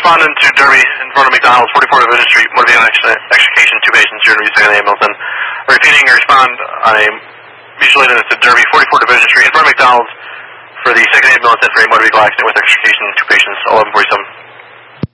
respondent to Derby in front of McDonald's, 44 Division Street, motor vehicle extrication, 2 patients, here to be second Hamilton. Repeating, respond on a mutual aid to Derby, 44 Division Street, in front of McDonald's, for the second Militant for a motor vehicle accident with extrication, 2 patients, 1147.